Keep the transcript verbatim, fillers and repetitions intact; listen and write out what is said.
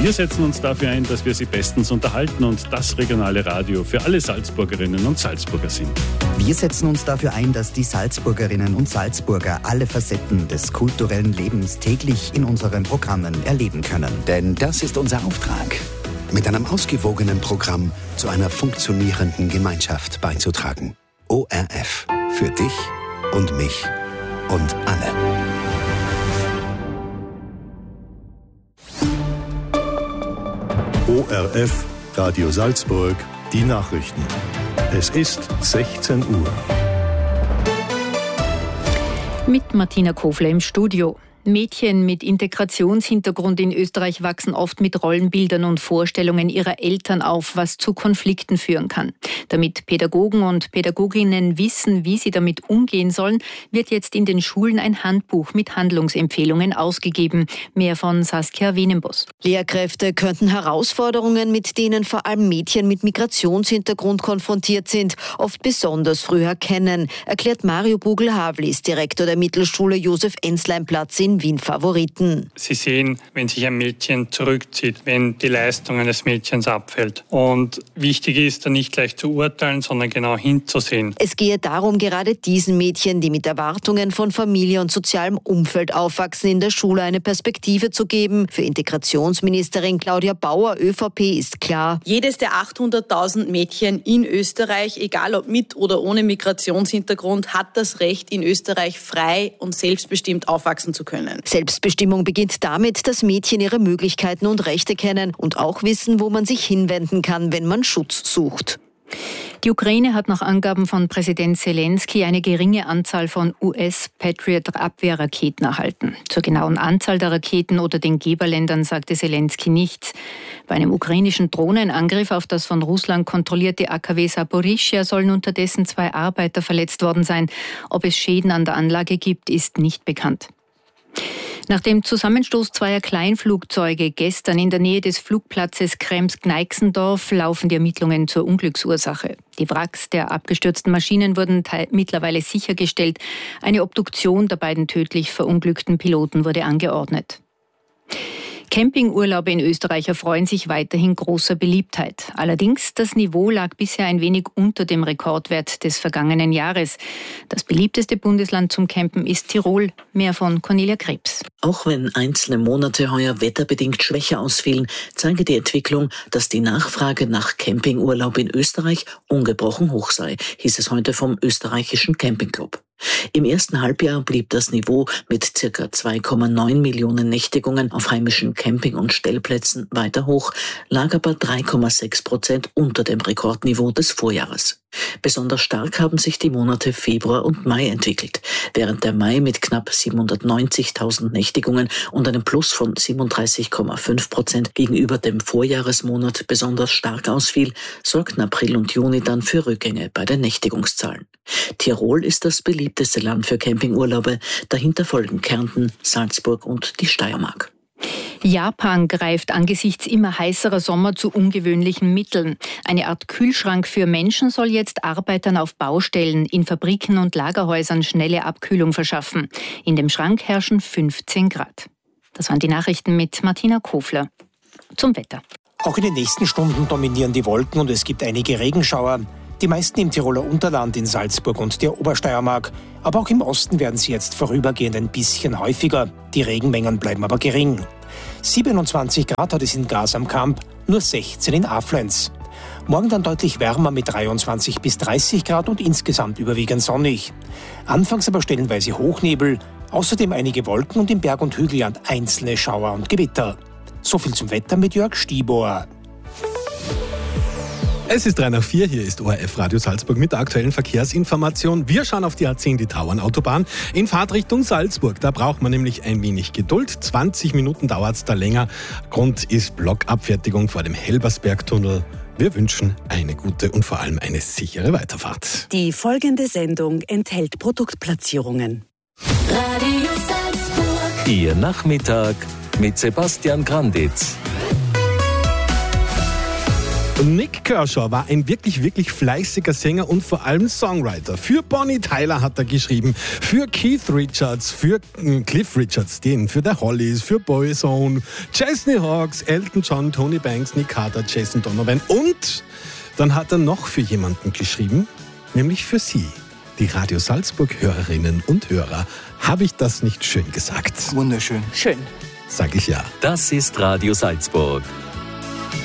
Wir setzen uns dafür ein, dass wir Sie bestens unterhalten und das regionale Radio für alle Salzburgerinnen und Salzburger sind. Wir setzen uns dafür ein, dass die Salzburgerinnen und Salzburger alle Facetten des kulturellen Lebens täglich in unseren Programmen erleben können. Denn das ist unser Auftrag, mit einem ausgewogenen Programm zu einer funktionierenden Gemeinschaft beizutragen. O R F. Für dich und mich und alle. O R F, Radio Salzburg, die Nachrichten. Es ist sechzehn Uhr. Mit Martina Kofler im Studio. Mädchen mit Integrationshintergrund in Österreich wachsen oft mit Rollenbildern und Vorstellungen ihrer Eltern auf, was zu Konflikten führen kann. Damit Pädagogen und Pädagoginnen wissen, wie sie damit umgehen sollen, wird jetzt in den Schulen ein Handbuch mit Handlungsempfehlungen ausgegeben. Mehr von Saskia Wenenbos. Lehrkräfte könnten Herausforderungen, mit denen vor allem Mädchen mit Migrationshintergrund konfrontiert sind, oft besonders früh erkennen, erklärt Mario Bugel-Havlis, Direktor der Mittelschule Josef-Enslein-Platz in Wien-Favoriten. Sie sehen, wenn sich ein Mädchen zurückzieht, wenn die Leistung eines Mädchens abfällt. Und wichtig ist, da nicht gleich zu urteilen, sondern genau hinzusehen. Es gehe darum, gerade diesen Mädchen, die mit Erwartungen von Familie und sozialem Umfeld aufwachsen, in der Schule eine Perspektive zu geben. Für Integrationsministerin Claudia Bauer, ÖVP, ist klar: Jedes der achthunderttausend Mädchen in Österreich, egal ob mit oder ohne Migrationshintergrund, hat das Recht, in Österreich frei und selbstbestimmt aufwachsen zu können. Selbstbestimmung beginnt damit, dass Mädchen ihre Möglichkeiten und Rechte kennen und auch wissen, wo man sich hinwenden kann, wenn man Schutz sucht. Die Ukraine hat nach Angaben von Präsident Zelensky eine geringe Anzahl von U S-Patriot-Abwehrraketen erhalten. Zur genauen Anzahl der Raketen oder den Geberländern sagte Zelensky nichts. Bei einem ukrainischen Drohnenangriff auf das von Russland kontrollierte A K W Saporischschja sollen unterdessen zwei Arbeiter verletzt worden sein. Ob es Schäden an der Anlage gibt, ist nicht bekannt. Nach dem Zusammenstoß zweier Kleinflugzeuge gestern in der Nähe des Flugplatzes Krems-Gneixendorf laufen die Ermittlungen zur Unglücksursache. Die Wracks der abgestürzten Maschinen wurden mittlerweile sichergestellt. Eine Obduktion der beiden tödlich verunglückten Piloten wurde angeordnet. Campingurlaube in Österreich erfreuen sich weiterhin großer Beliebtheit. Allerdings, das Niveau lag bisher ein wenig unter dem Rekordwert des vergangenen Jahres. Das beliebteste Bundesland zum Campen ist Tirol. Mehr von Cornelia Krebs. Auch wenn einzelne Monate heuer wetterbedingt schwächer ausfielen, zeige die Entwicklung, dass die Nachfrage nach Campingurlaub in Österreich ungebrochen hoch sei, hieß es heute vom österreichischen Campingclub. Im ersten Halbjahr blieb das Niveau mit ca. zwei Komma neun Millionen Nächtigungen auf heimischen Camping- und Stellplätzen weiter hoch, lag aber drei Komma sechs Prozent unter dem Rekordniveau des Vorjahres. Besonders stark haben sich die Monate Februar und Mai entwickelt. Während der Mai mit knapp siebenhundertneunzigtausend Nächtigungen und einem Plus von siebenunddreißig Komma fünf Prozent gegenüber dem Vorjahresmonat besonders stark ausfiel, sorgten April und Juni dann für Rückgänge bei den Nächtigungszahlen. Tirol ist das beliebteste Land für Campingurlaube, dahinter folgen Kärnten, Salzburg und die Steiermark. Japan greift angesichts immer heißerer Sommer zu ungewöhnlichen Mitteln. Eine Art Kühlschrank für Menschen soll jetzt Arbeitern auf Baustellen, in Fabriken und Lagerhäusern schnelle Abkühlung verschaffen. In dem Schrank herrschen fünfzehn Grad. Das waren die Nachrichten mit Martina Kofler. Zum Wetter. Auch in den nächsten Stunden dominieren die Wolken und es gibt einige Regenschauer. Die meisten im Tiroler Unterland, in Salzburg und der Obersteiermark. Aber auch im Osten werden sie jetzt vorübergehend ein bisschen häufiger. Die Regenmengen bleiben aber gering. siebenundzwanzig Grad hat es in Gas am Kamp, nur sechzehn in Aflenz. Morgen dann deutlich wärmer mit dreiundzwanzig bis dreißig Grad und insgesamt überwiegend sonnig. Anfangs aber stellenweise Hochnebel, außerdem einige Wolken und im Berg- und Hügelland einzelne Schauer und Gewitter. So viel zum Wetter mit Jörg Stiebauer. Es ist drei nach vier, hier ist O R F Radio Salzburg mit der aktuellen Verkehrsinformation. Wir schauen auf die A zehn, die Tauernautobahn, in Fahrtrichtung Salzburg. Da braucht man nämlich ein wenig Geduld. zwanzig Minuten dauert es da länger. Grund ist Blockabfertigung vor dem Helbersbergtunnel. Wir wünschen eine gute und vor allem eine sichere Weiterfahrt. Die folgende Sendung enthält Produktplatzierungen. Radio Salzburg. Ihr Nachmittag mit Sebastian Granditz. Nick Kershaw war ein wirklich, wirklich fleißiger Sänger und vor allem Songwriter. Für Bonnie Tyler hat er geschrieben, für Keith Richards, für Cliff Richards, den, für The Hollies, für Boyzone, Chesney Hawkes, Elton John, Tony Banks, Nick Carter, Jason Donovan und dann hat er noch für jemanden geschrieben, nämlich für Sie, die Radio Salzburg-Hörerinnen und Hörer. Habe ich das nicht schön gesagt? Wunderschön. Schön. Sag ich ja. Das ist Radio Salzburg.